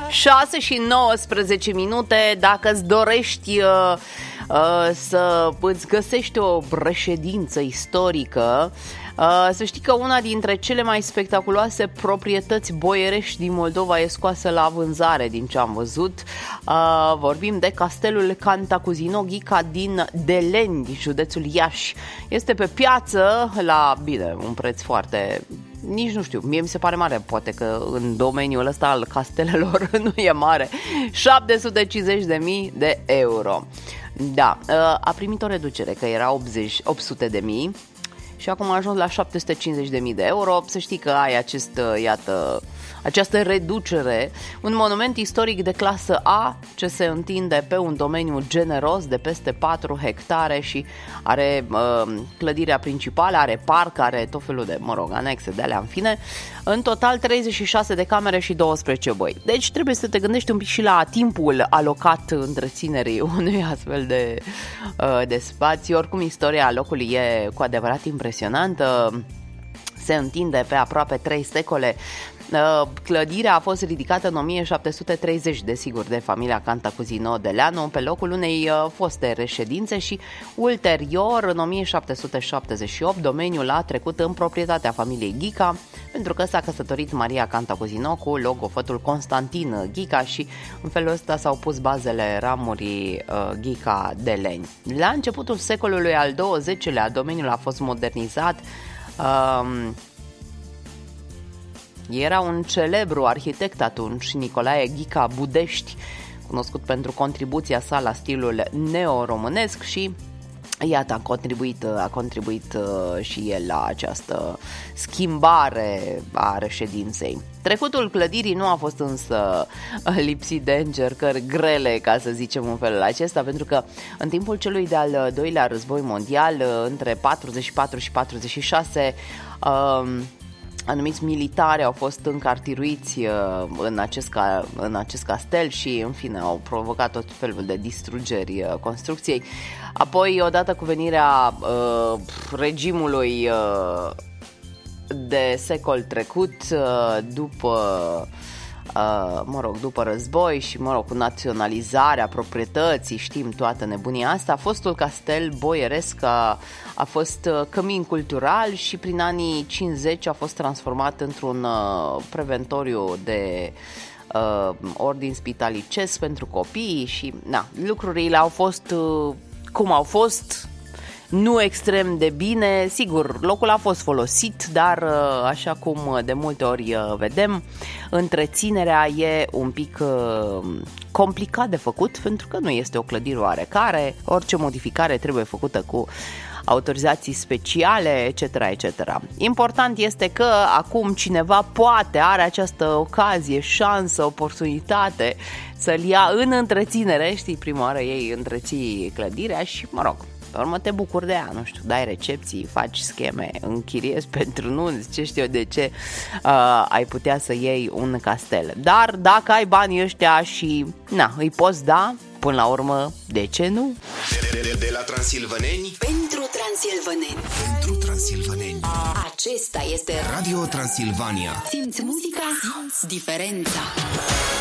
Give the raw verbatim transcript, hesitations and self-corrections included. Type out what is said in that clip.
șase și nouăsprezece minute. Dacă îți dorești uh, uh, să îți găsești o reședință istorică, uh, să știi că una dintre cele mai spectaculoase proprietăți boierești din Moldova e scoasă la vânzare, din ce am văzut. Uh, vorbim de castelul Cantacuzino Ghica din Deleni, din județul Iași. Este pe piață la, bine, un preț foarte... nici nu știu, mie mi se pare mare, poate că în domeniul ăsta al castelelor nu e mare, șapte sute cincizeci de mii de euro. Da, a primit o reducere, că era optzeci, opt sute de mii și acum a ajuns la șapte sute cincizeci de mii de euro. Să știi că ai acest, iată, această reducere, un monument istoric de clasă A ce se întinde pe un domeniu generos de peste patru hectare și are uh, clădirea principală, are parc, are tot felul de, mă rog, anexe de alea, în fine, în total treizeci și șase de camere și doisprezece băi. Deci trebuie să te gândești un pic și la timpul alocat întreținerii unui astfel de, uh, de spații. Oricum, istoria locului e cu adevărat impresionantă, se întinde pe aproape trei secole. Clădirea a fost ridicată în o mie șapte sute treizeci, desigur, de familia Cantacuzino Deleanu, pe locul unei foste reședințe și ulterior, în o mie șapte sute șaptezeci și opt, domeniul a trecut în proprietatea familiei Ghica, pentru că s-a căsătorit Maria Cantacuzino cu logofătul Constantin Ghica și în felul ăsta s-au pus bazele ramurii uh, Ghica Deleni. La începutul secolului al douăzecilea, domeniul a fost modernizat. Uh, Era un celebru arhitect atunci, Nicolae Ghica Budești, cunoscut pentru contribuția sa la stilul neo-românesc și iată, a contribuit, a contribuit și el la această schimbare a reședinței. Trecutul clădirii nu a fost însă lipsit de încercări grele, ca să zicem în felul acesta, pentru că în timpul celui de-al doilea război mondial, între patruzeci și patru și patruzeci și șase, anumiți militari au fost încartiruiți în acest, ca, în acest castel și, în fine, au provocat tot felul de distrugeri construcției. Apoi, odată cu venirea uh, regimului uh, de secol trecut, uh, după, uh, mă rog, după război și, mă rog, cu naționalizarea proprietății, știm toată nebunia asta, fostul castel boieresc a, a fost cămin cultural și prin anii cincizeci a fost transformat într-un uh, preventoriu de uh, ordin spitalicesc pentru copii și, na, lucrurile au fost uh, cum au fost, nu extrem de bine. Sigur, locul a fost folosit, dar așa cum de multe ori vedem, întreținerea e un pic complicat de făcut, pentru că nu este o clădire oarecare, orice modificare trebuie făcută cu autorizații speciale, et cetera, et cetera. Important este că acum cineva poate, are această ocazie, șansă, oportunitate să-l ia în întreținere, știi, prima oară ei întreții clădirea și, mă rog, pe urmă te bucuri de ea, nu știu, dai recepții, faci scheme, închiriezi pentru nunți, ce știu eu de ce uh, ai putea să iei un castel. Dar dacă ai banii ăștia și, na, îi poți da, până la urmă, de ce nu? De, de, de, de la Transilvaneni pentru Transilvaneni. Pentru Transilvaneni. Acesta este Radio Transilvania. Simți muzica, simți diferența.